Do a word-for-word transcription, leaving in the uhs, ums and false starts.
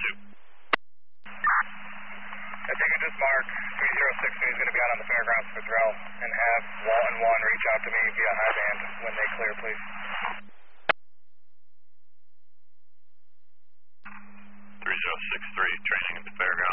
two. I think I just mark three zero six three is going to be out on the fairgrounds for drill, and have Walton one reach out to me via high band when they clear, please. three zero six three, training at the fairgrounds.